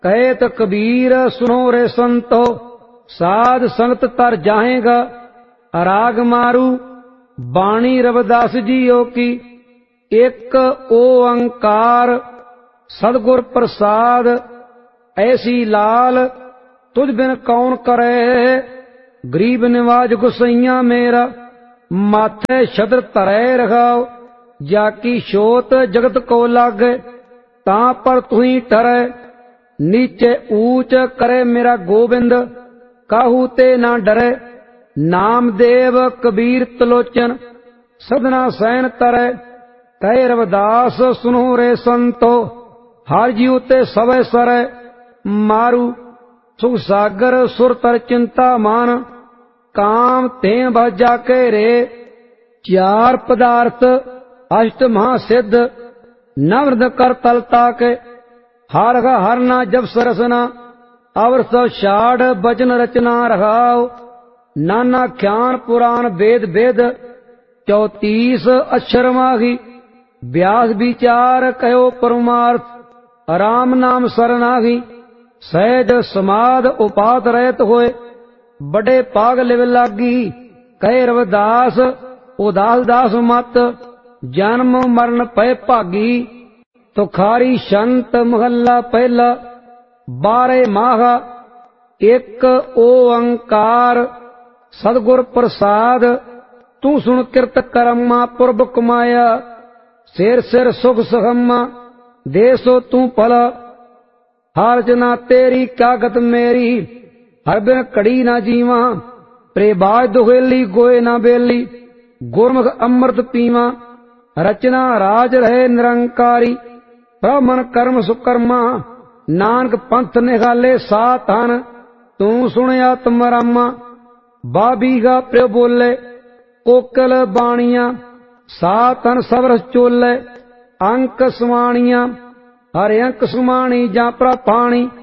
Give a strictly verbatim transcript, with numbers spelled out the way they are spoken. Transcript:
कहत कबीर सुनो रे संतो, साध संगत तर जाहेगा। राग मारू बाणी रविदास जीओ की, एक ओंकार सदगुर प्रसाद। ऐसी लाल तुझ बिन कौन करे, गरीब निवाज गुसैया मेरा। माथे छत्र तरै रखाओ, जाकी शोत जगत को लागे। तां पर तुही ठरै, नीचे ऊंच करे मेरा गोबिंद। काहू ते ना डरे, नामदेव कबीर तलोचन। सदना सैन तरै, कहे रविदास सुनो रे संतो। हर जीव ते सवै सरै, मारू सुख सागर सुर तर चिंता मान। काम ते भजा के रे, चार पदार्थ अष्ट महासिद्ध। नवृद कर तलता के, हर हर ना जब सरसना। अवर सब शाढ़ बचन रचना रहाओ। नाना ख्यान पुराण वेद वेद, चौतीस अक्षर माही। व्यास विचार कहो परमार्थ, राम नाम सरनाही। सहज समाध उपात रहत होए, बड़े पाग लिव लागी। कहे रविदास उदास दास मत, जन्म मरण पै भागी। तुखारी संत महला पहला, बारह माह एक ओंकार सदगुर प्रसाद। तू सुन किरत करमा पुरब कमाया, सिर सिर सुख सहमा देसो तू भला। हार जना तेरी क्या गत मेरी, हर बिन कड़ी ना जीवा। प्रेबाज दुहेली गोए ना बेली, गुरमुख अमृत पीवा। रचना राज रहे निरंकारी, ब्राह्मण कर्म सुकर्मा। नानक पंथ निहाले सात हन, तू सुनिया तुम रामा। बाबीगा प्रिय बोले कोकल बाणिया, सात हन सबरस चोले। अंक सुमाणिया हर अंक सुमाणी जा प्रा पाणी।